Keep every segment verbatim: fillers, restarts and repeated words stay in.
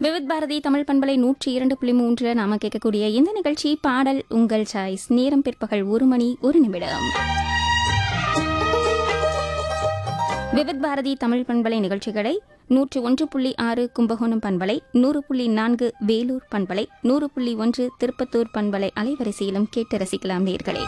விவித் பாரதி தமிழ் பண்பலை நூற்றி இரண்டு புள்ளி மூன்றுல நாம கேட்கக்கூடிய இந்த நிகழ்ச்சி பாடல் உங்கள் சாய்ஸ். நேரம் பிற்பகல் ஒரு மணி ஒரு நிமிடம். விவித் பாரதி தமிழ் பண்பலை நிகழ்ச்சிகளை நூற்று ஒன்று புள்ளி ஆறு கும்பகோணம் பண்பலை, நூறு புள்ளி நான்கு வேலூர் பண்பலை, நூறு புள்ளி ஒன்று திருப்பத்தூர் பண்பலை அலைவரிசையிலும் கேட்டு ரசிக்கலாம் நேயர்களே.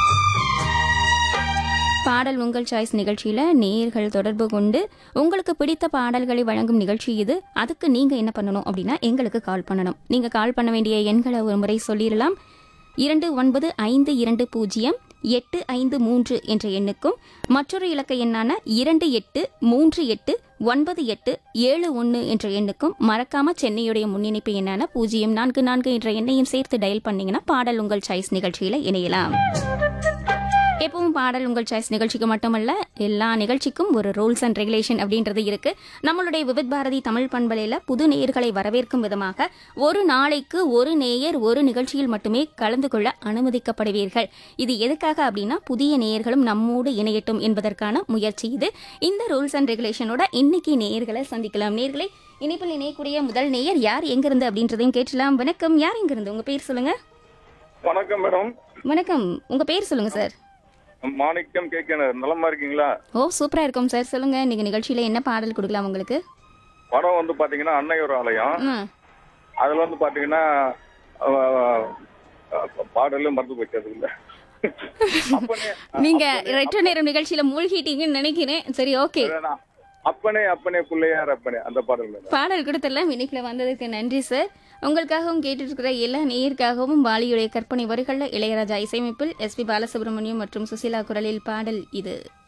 பாடல் உங்கள் சாய்ஸ் நிகழ்ச்சியில நேயர்கள் தொடர்பு கொண்டு உங்களுக்கு பிடித்த பாடல்களை வழங்கும் நிகழ்ச்சி இது. அதுக்கு நீங்க என்ன பண்ணணும் அப்படின்னா எங்களுக்கு கால் பண்ணணும். நீங்க கால் பண்ண வேண்டிய எண்களை ஒரு முறை சொல்லிடலாம். இரண்டு ஒன்பது ஐந்து இரண்டு பூஜ்ஜியம் எட்டு ஐந்து மூன்று என்ற எண்ணுக்கும் மற்றொரு இலக்க எண்ணான இரண்டு எட்டு மூன்று எட்டு ஒன்பது எட்டு ஏழு ஒன்று என்ற எண்ணுக்கும் மறக்காம சென்னையுடைய முன்னிணைப்பு எண்ணான பூஜ்ஜியம் நான்கு நான்கு என்ற எண்ணையும் சேர்த்து டயல் பண்ணீங்கன்னா பாடல் உங்கள் சாய்ஸ் நிகழ்ச்சியில இணையலாம். எப்பவும் பாடல் உங்கள் சாய்ஸ் நிகழ்ச்சிக்கு மட்டுமல்ல, எல்லா நிகழ்ச்சிக்கும் ஒரு ரூல்ஸ் அண்ட் ரெகுலேஷன் அப்படின்றது இருக்கு. நம்மளுடைய விவித் பாரதி தமிழ் பண்பலையில புது நேயர்களை வரவேற்கும் விதமாக ஒரு நாளைக்கு ஒரு நேயர் ஒரு நிகழ்ச்சியில் மட்டுமே கலந்து கொள்ள அனுமதிக்கப்படுவீர்கள். இது எதுக்காக அப்படின்னா புதிய நேயர்களும் நம்மோடு இணையட்டும் என்பதற்கான முயற்சி இது. இந்த ரூல்ஸ் அண்ட் ரெகுலேஷனோட இன்னைக்கு நேயர்களை சந்திக்கலாம். நேயர்களை இணைப்பில் இணையக்கூடிய முதல் நேயர் யார், எங்கிருந்து அப்படின்றதையும் கேட்கலாம். வணக்கம், யார் எங்கிருந்து? உங்க பேர் சொல்லுங்க. வணக்கம் மேடம். வணக்கம், உங்க பேர் சொல்லுங்க சார். மாணிக்கம் கேட்கணும். நலமா இருக்கீங்களா? ஓ, சூப்பரா இருக்கும் சார். சொல்லுங்க, இன்னைக்கு நிகழ்ச்சியில என்ன பாடல் கொடுக்கலாம் உங்களுக்கு? படம் வந்து பாத்தீங்கன்னா அன்னையோட ஆலயம். அதுல வந்து பாத்தீங்கன்னா பாடலும் மறந்து போச்சது இல்ல. நீங்க ரெட்ரோ நேரம் நிகழ்ச்சியில மூழ்கிட்டீங்கன்னு நினைக்கிறேன். சரி, ஓகே. அப்பனே அப்பனே பிள்ளையார் அப்பனே அந்த பாடல் பாடல் கொடுத்தெல்லாம் இணைப்புல வந்ததுக்கு நன்றி சார். உங்களுக்காகவும் கேட்டு இருக்கிற எல்லா நேயருக்காகவும் வாலியுடைய கற்பனை வரிகள்ல இளையராஜா இசையமைப்பில் எஸ் பி பாலசுப்ரமணியம் மற்றும் சுசீலா குரலில் பாடல் இது.